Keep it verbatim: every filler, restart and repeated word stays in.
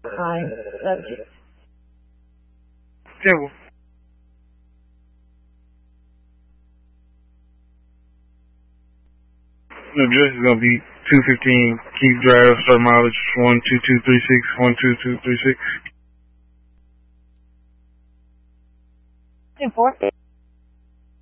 I love you. Yeah, well. The address is going to be two fifteen Keith Drive, start mileage one two two three six, one two two three six. Two four.